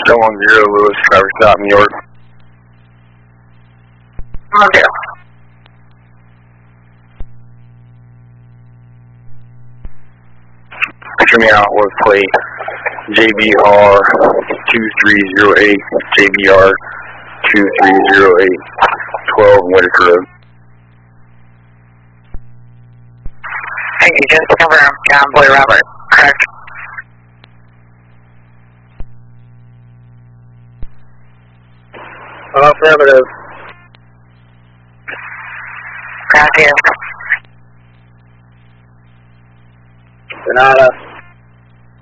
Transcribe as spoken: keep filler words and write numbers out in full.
seven one zero, Lewis, Traverse Stop, New York. Okay. Picture me out with plate J B R two three zero eight, J B R two three zero eight, twelve Whitaker Road. Thank you, just to confirm, John Boy Robert, correct? Affirmative. Got you. Sonata.